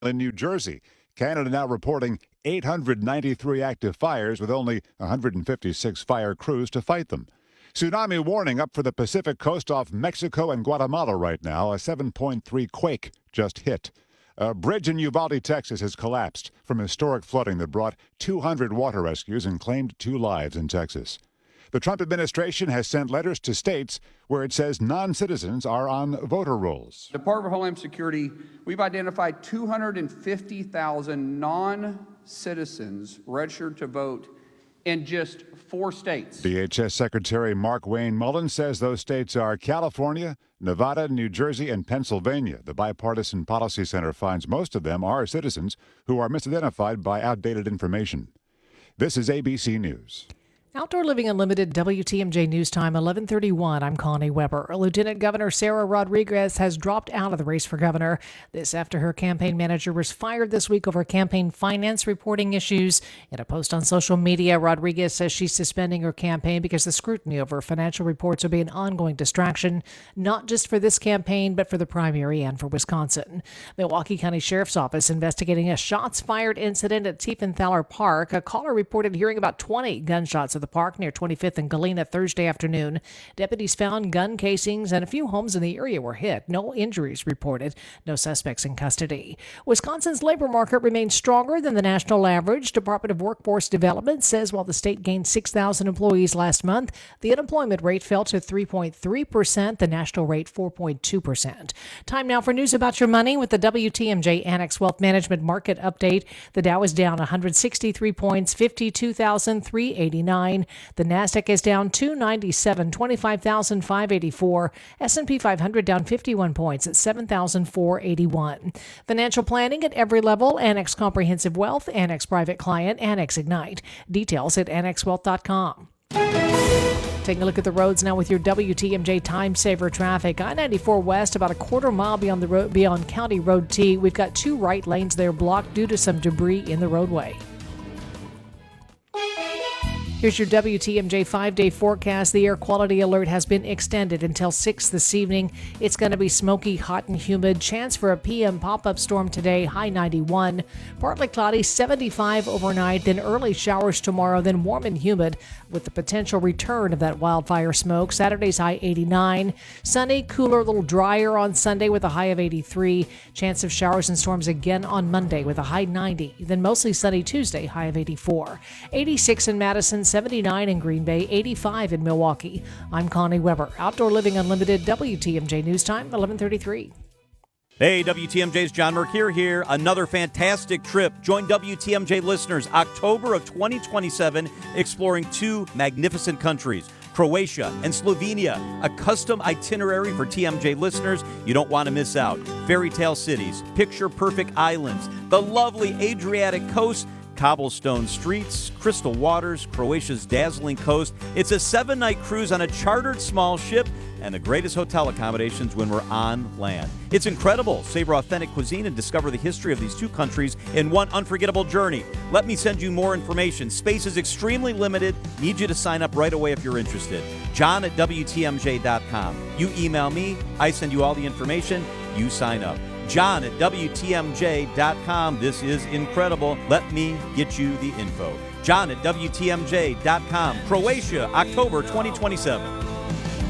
in New Jersey. Canada now reporting 893 active fires with only 156 fire crews to fight them. Tsunami warning up for the Pacific coast off Mexico and Guatemala right now. A 7.3 quake just hit. A bridge in Uvalde, Texas has collapsed from historic flooding that brought 200 water rescues and claimed 2 lives in Texas. The Trump administration has sent letters to states where it says non-citizens are on voter rolls. Department of Homeland Security, we've identified 250,000 non-citizens registered to vote in just 4 states. DHS Secretary Mark Wayne Mullen says those states are California, Nevada, New Jersey, and Pennsylvania. The Bipartisan Policy Center finds most of them are citizens who are misidentified by outdated information. This is ABC News. Outdoor Living Unlimited, WTMJ News Time, 11:31. I'm Connie Weber. Lieutenant Governor Sarah Rodriguez has dropped out of the race for governor. This after her campaign manager was fired this week over campaign finance reporting issues. In a post on social media, Rodriguez says she's suspending her campaign because the scrutiny over financial reports will be an ongoing distraction, not just for this campaign, but for the primary and for Wisconsin. Milwaukee County Sheriff's Office investigating a shots fired incident at Tiefenthaler Park. A caller reported hearing about 20 gunshots at the park near 25th and Galena Thursday afternoon. Deputies found gun casings and a few homes in the area were hit. No injuries reported. No suspects in custody. Wisconsin's labor market remains stronger than the national average. Department of Workforce Development says while the state gained 6,000 employees last month, the unemployment rate fell to 3.3%, the national rate 4.2%. Time now for news about your money with the WTMJ Annex Wealth Management Market Update. The Dow is down 163 points, 52,389. The Nasdaq is down 297, 25,584. S&P 500 down 51 points at 7,481. Financial planning at every level. Annex Comprehensive Wealth, Annex Private Client, Annex Ignite. Details at annexwealth.com. Taking a look at the roads now with your WTMJ Time Saver traffic. I-94 West, about a quarter mile beyond the road, beyond County Road T. We've got 2 right lanes there blocked due to some debris in the roadway. Here's your WTMJ 5-day forecast. The air quality alert has been extended until 6 this evening. It's going to be smoky, hot, and humid. Chance for a PM pop-up storm today, high 91. Partly cloudy, 75 overnight, then early showers tomorrow, then warm and humid with the potential return of that wildfire smoke. Saturday's high 89. Sunny, cooler, a little drier on Sunday with a high of 83. Chance of showers and storms again on Monday with a high 90. Then mostly sunny Tuesday, high of 84. 86 in Madison, 79 in Green Bay, 85 in Milwaukee. I'm Connie Weber. Outdoor Living Unlimited, WTMJ News Time, 11:33. Hey, WTMJ's John Mercure here. Another fantastic trip. Join WTMJ listeners October of 2027, exploring 2 magnificent countries, Croatia and Slovenia. A custom itinerary for TMJ listeners you don't want to miss out. Fairy tale cities, picture-perfect islands, the lovely Adriatic coast, cobblestone streets, crystal waters, Croatia's dazzling coast. It's a 7-night cruise on a chartered small ship and the greatest hotel accommodations when we're on land. It's incredible. Savor authentic cuisine and discover the history of these 2 countries in one unforgettable journey. Let me send you more information. Space is extremely limited. Need you to sign up right away if you're interested. John at WTMJ.com. You email me, I send you all the information, you sign up. John at WTMJ.com. This is incredible. Let me get you the info. John at WTMJ.com. Croatia, October 2027.